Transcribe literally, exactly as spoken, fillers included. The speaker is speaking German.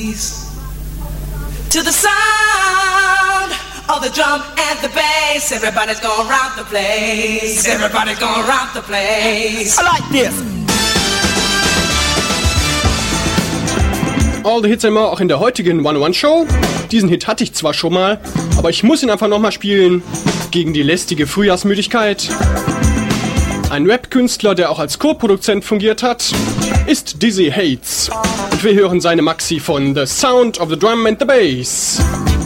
To the sound of the drum and the bass, everybody's gonna rock the place. Everybody's gonna rock the place. I like this. All the Hits and More auch in der heutigen one oh one Show. Diesen Hit hatte ich zwar schon mal, aber ich muss ihn einfach nochmal spielen gegen die lästige Frühjahrsmüdigkeit. Ein Rap-Künstler, der auch als Co-Produzent fungiert hat, ist Dizzy Hates. Und wir hören seine Maxi von The Sound of the Drum and the Bass.